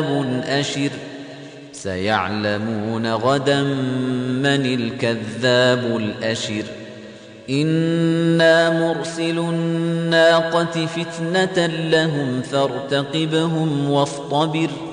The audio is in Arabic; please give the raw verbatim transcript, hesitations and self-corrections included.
أشر سيعلمون غدا من الكذاب الأشر إنا مرسل الناقة فتنة لهم فارتقبهم واصطبر